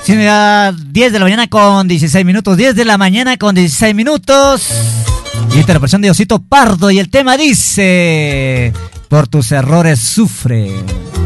Sí, mira, 10 de la mañana con 16 minutos. 10 de la mañana con 16 minutos. Interpretación de Osito Pardo. Y el tema dice: por tus errores sufre.